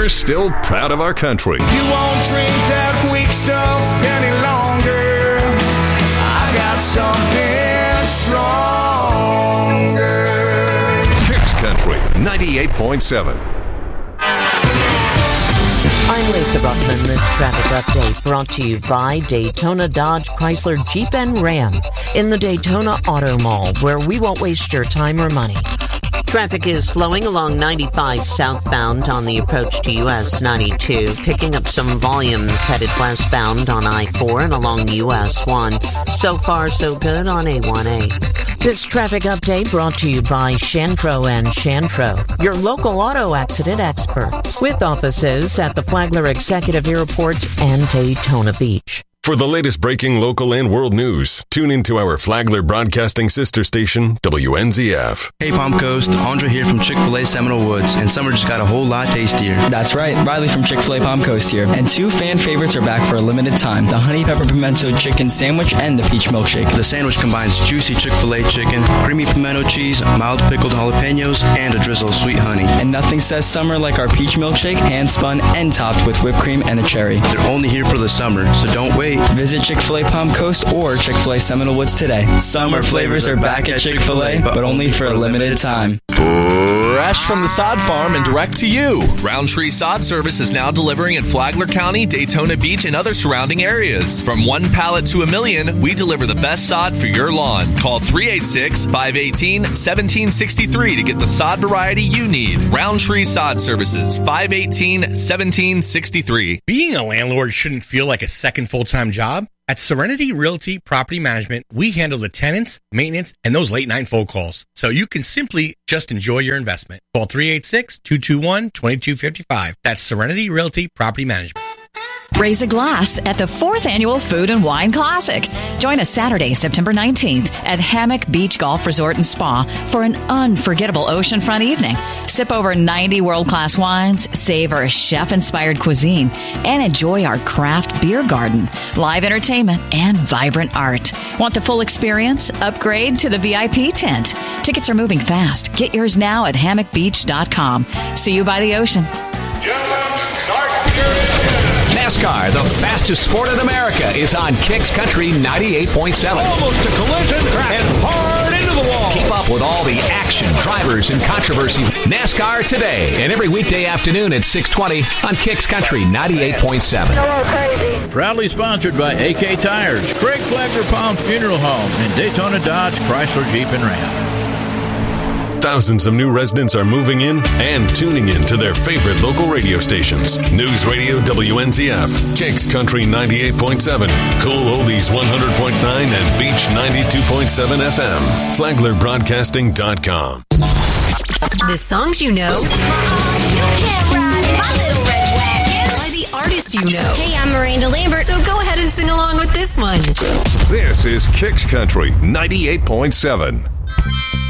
we're still proud of our country. You won't drink that weak stuff any longer. I got something stronger. Kicks Country 98.7. I'm Lisa Buckman. This traffic update brought to you by Daytona Dodge Chrysler Jeep and Ram in the Daytona Auto Mall, where we won't waste your time or money. Traffic is slowing along 95 southbound on the approach to US 92, picking up some volumes headed westbound on I-4 and along US 1. So far, so good on A1A. This traffic update brought to you by Shanfro and Shanfro, your local auto accident experts, with offices at the Flagler Executive Airport and Daytona Beach. For the latest breaking local and world news, tune into our Flagler Broadcasting sister station, WNZF. Hey Palm Coast, Andre here from Chick-fil-A Seminole Woods, and summer just got a whole lot tastier. That's right, Riley from Chick-fil-A Palm Coast here, and two fan favorites are back for a limited time, the Honey Pepper Pimento Chicken Sandwich and the Peach Milkshake. The sandwich combines juicy Chick-fil-A chicken, creamy pimento cheese, mild pickled jalapenos, and a drizzle of sweet honey. And nothing says summer like our Peach Milkshake, hand-spun and topped with whipped cream and a cherry. They're only here for the summer, so don't wait. Visit Chick-fil-A Palm Coast or Chick-fil-A Seminole Woods today. Summer flavors are back at Chick-fil-A, but only for a limited time. Fresh from the sod farm and direct to you. Roundtree Sod Service is now delivering in Flagler County, Daytona Beach, and other surrounding areas. From one pallet to a million, we deliver the best sod for your lawn. Call 386-518-1763 to get the sod variety you need. Roundtree Sod Services, 518-1763. Being a landlord shouldn't feel like a second full-time job. At Serenity Realty Property Management, we handle the tenants, maintenance, and those late-night phone calls, so you can simply just enjoy your investment. Call 386-221-2255. That's Serenity Realty Property Management. Raise a glass at the 4th Annual Food and Wine Classic. Join us Saturday, September 19th at Hammock Beach Golf Resort and Spa for an unforgettable oceanfront evening. Sip over 90 world-class wines, savor chef-inspired cuisine, and enjoy our craft beer garden, live entertainment, and vibrant art. Want the full experience? Upgrade to the VIP tent. Tickets are moving fast. Get yours now at hammockbeach.com. See you by the ocean. NASCAR, the fastest sport in America, is on Kicks Country 98.7. Almost a collision and hard into the wall. Keep up with all the action, drivers, and controversy. NASCAR today and every weekday afternoon at 6:20 on Kicks Country 98.7. Proudly sponsored by AK Tires, Craig Flagler Palm Funeral Home, and Daytona Dodge Chrysler Jeep and Ram. Thousands of new residents are moving in and tuning in to their favorite local radio stations. News Radio WNZF, Kicks Country 98.7, Cool Oldies 100.9, and Beach 92.7 FM. FlaglerBroadcasting.com. The songs you know. You can't ride in my little red wagon. By the artists you know. Hey, I'm Miranda Lambert, so go ahead and sing along with this one. This is Kicks Country 98.7.